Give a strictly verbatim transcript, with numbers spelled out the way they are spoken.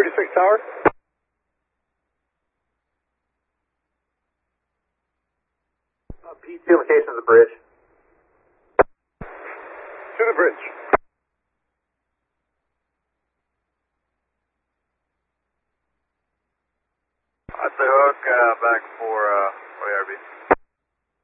thirty-six Tower. Uh, P two location of the bridge. To the bridge. That's the hook, uh, back for, uh, O A R B.